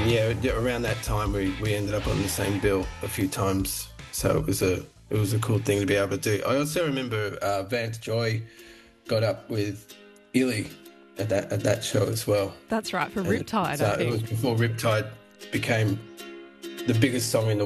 yeah, around that time we ended up on the same bill a few times. So it was a cool thing to be able to do. I also remember Vance Joy got up with Illy at that show as well. That's right, for Riptide, So I think. it was before Riptide became the biggest song in the